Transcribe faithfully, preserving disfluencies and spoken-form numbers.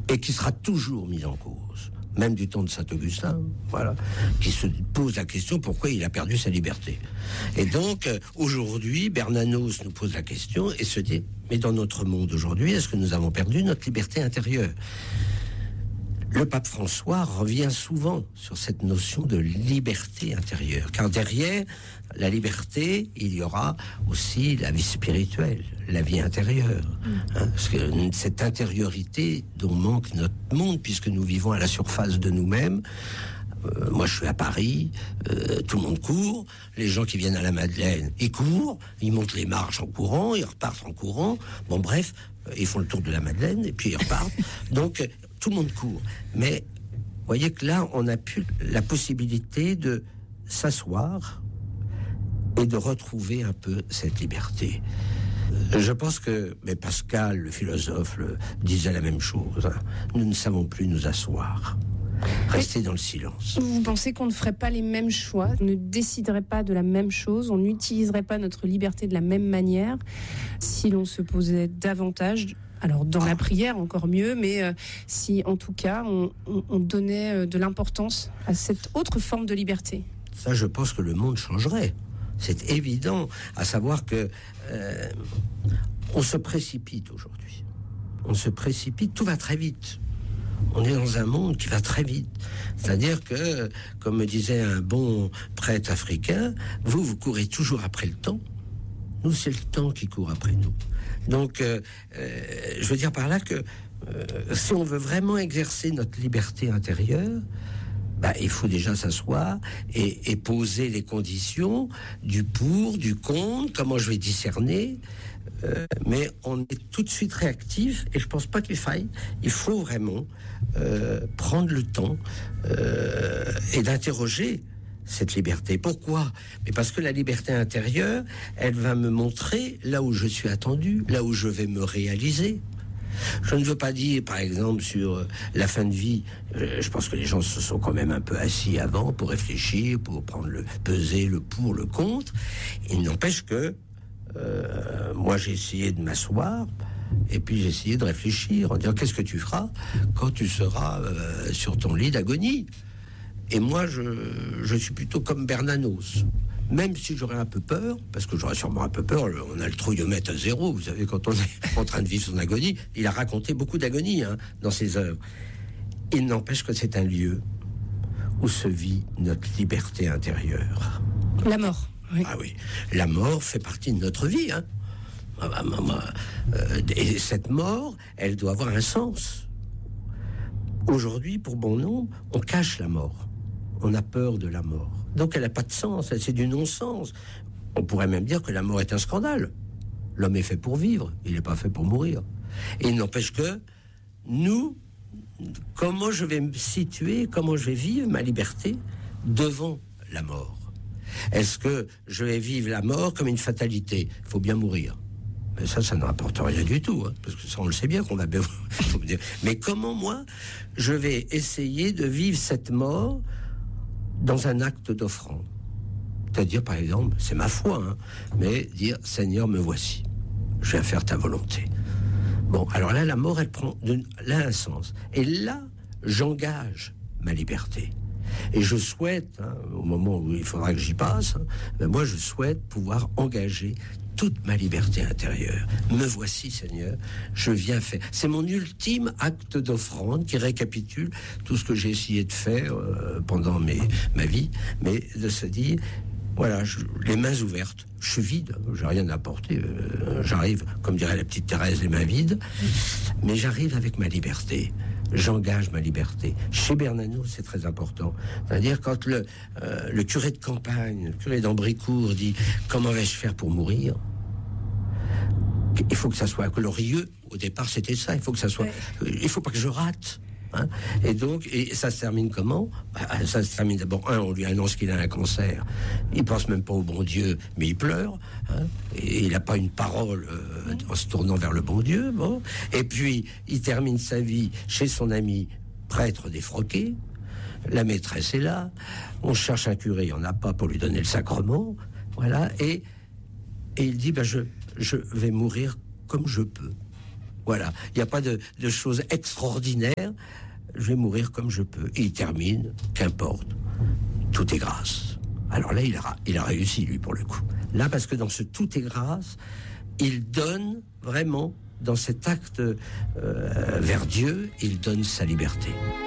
et qui sera toujours mis en cause, même du temps de Saint-Augustin, voilà, qui se pose la question pourquoi il a perdu sa liberté. Et donc, euh, aujourd'hui, Bernanos nous pose la question et se dit, mais dans notre monde aujourd'hui, est-ce que nous avons perdu notre liberté intérieure ? Le pape François revient souvent sur cette notion de liberté intérieure, car derrière la liberté, il y aura aussi la vie spirituelle, la vie intérieure. Hein, parce que cette intériorité dont manque notre monde, puisque nous vivons à la surface de nous-mêmes. Euh, moi, je suis à Paris, euh, tout le monde court. Les gens qui viennent à la Madeleine, ils courent, ils montent les marches en courant, ils repartent en courant. Bon, bref, euh, ils font le tour de la Madeleine et puis ils repartent. Donc, euh, tout le monde court. Mais vous voyez que là, on a plus la possibilité de s'asseoir et de retrouver un peu cette liberté. Je pense que, mais Pascal, le philosophe, le, disait la même chose. Hein. Nous ne savons plus nous asseoir. Rester dans le silence. Vous pensez qu'on ne ferait pas les mêmes choix, on ne déciderait pas de la même chose, on n'utiliserait pas notre liberté de la même manière si l'on se posait davantage, alors dans la prière encore mieux, mais euh, si en tout cas on, on, on donnait de l'importance à cette autre forme de liberté? Ça, je pense que le monde changerait. C'est évident, à savoir que euh, on se précipite aujourd'hui. On se précipite, tout va très vite. On est dans un monde qui va très vite. C'est-à-dire que, comme me disait un bon prêtre africain, vous, vous courez toujours après le temps. Nous, c'est le temps qui court après nous. Donc, euh, euh, je veux dire par là que euh, si on veut vraiment exercer notre liberté intérieure, bah, il faut déjà s'asseoir et, et poser les conditions du pour, du contre, comment je vais discerner. Euh, mais on est tout de suite réactif et je pense pas qu'il faille. Il faut vraiment euh, prendre le temps euh, et d'interroger cette liberté. Pourquoi ? Mais parce que la liberté intérieure, elle va me montrer là où je suis attendu, là où je vais me réaliser. Je ne veux pas dire, par exemple, sur la fin de vie, euh, je pense que les gens se sont quand même un peu assis avant pour réfléchir, pour prendre le peser, le pour, le contre. Il n'empêche que euh, moi j'ai essayé de m'asseoir et puis j'ai essayé de réfléchir en disant qu'est-ce que tu feras quand tu seras euh, sur ton lit d'agonie. Et moi je, je suis plutôt comme Bernanos. Même si j'aurais un peu peur, parce que j'aurais sûrement un peu peur, on a le trouillomètre à zéro, vous savez, quand on est en train de vivre son agonie, il a raconté beaucoup d'agonie hein, dans ses œuvres. Il n'empêche que c'est un lieu où se vit notre liberté intérieure. La mort. Oui. Ah oui, la mort fait partie de notre vie. Hein. Et cette mort, elle doit avoir un sens. Aujourd'hui, pour bon nombre, on cache la mort. On a peur de la mort. Donc elle n'a pas de sens, c'est du non-sens. On pourrait même dire que la mort est un scandale. L'homme est fait pour vivre, il n'est pas fait pour mourir. Et il n'empêche que nous, comment je vais me situer, comment je vais vivre ma liberté devant la mort ? Est-ce que je vais vivre la mort comme une fatalité ? Il faut bien mourir. Mais ça, ça ne rapporte rien du tout, hein, parce que ça, on le sait bien qu'on va bien... Mais comment, moi, je vais essayer de vivre cette mort dans un acte d'offrande ? C'est-à-dire, par exemple, c'est ma foi, hein, mais dire, Seigneur, me voici, je viens faire ta volonté. Bon, alors là, la mort, elle prend de, là un sens. Et là, j'engage ma liberté. Et je souhaite, hein, au moment où il faudra que j'y passe, hein, ben moi, je souhaite pouvoir engager toute ma liberté intérieure. Me voici, Seigneur, je viens faire. C'est mon ultime acte d'offrande qui récapitule tout ce que j'ai essayé de faire euh, pendant mes, ma vie, mais de se dire, voilà, je, les mains ouvertes, je suis vide, j'ai rien à apporter, euh, j'arrive, comme dirait la petite Thérèse, les mains vides, mais j'arrive avec ma liberté. J'engage ma liberté. Chez Bernanos, c'est très important. C'est-à-dire quand le, euh, le curé de campagne, le curé d'Ambricourt dit « Comment vais-je faire pour mourir ?» Il faut que ça soit glorieux. Au départ, c'était ça. Il faut que ça soit... Ouais. Il faut pas que je rate. Hein. Et donc, et ça se termine comment ? Bah, ça se termine d'abord, un, on lui annonce qu'il a un cancer. Il pense même pas au bon Dieu, mais il pleure. Hein. Et il n'a pas une parole euh, en se tournant vers le bon Dieu. Bon. Et puis, il termine sa vie chez son ami prêtre défroqué. La maîtresse est là. On cherche un curé, il n'y en a pas pour lui donner le sacrement. Voilà. Et, et il dit, bah, je, je vais mourir comme je peux. Voilà, il n'y a pas de, de choses extraordinaires. Je vais mourir comme je peux. Et il termine, qu'importe, tout est grâce. Alors là, il a, il a réussi, lui, pour le coup. Là, parce que dans ce tout est grâce, il donne vraiment, dans cet acte euh, vers Dieu, il donne sa liberté.